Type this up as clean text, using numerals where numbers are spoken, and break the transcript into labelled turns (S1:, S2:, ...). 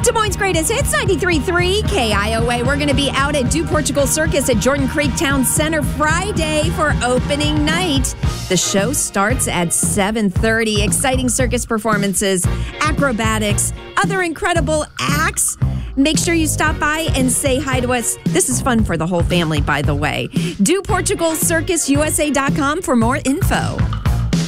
S1: Des Moines' greatest hits, 93.3 KIOA. We're going to be out at Do Portugal Circus at Jordan Creek Town Center Friday for opening night. The show starts at 7:30. Exciting circus performances, acrobatics, other incredible acts. Make sure you stop by and say hi to us. This is fun for the whole family, by the way. DoPortugalCircusUSA.com for more info.